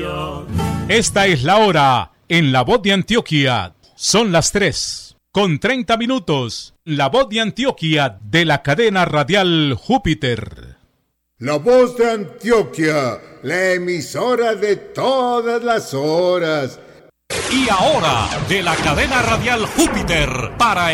Esta es la hora en La Voz de Antioquia. Son las 3:30. La Voz de Antioquia de la cadena radial Júpiter. La Voz de Antioquia, la emisora de todas las horas. Y ahora, de la cadena radial Júpiter, para